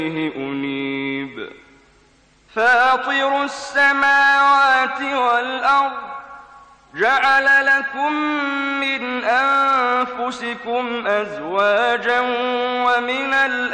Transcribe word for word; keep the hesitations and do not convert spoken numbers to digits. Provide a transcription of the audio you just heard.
أنيب فاطر السماوات والأرض جعل لكم من أنفسكم أزواجا ومن الأنفس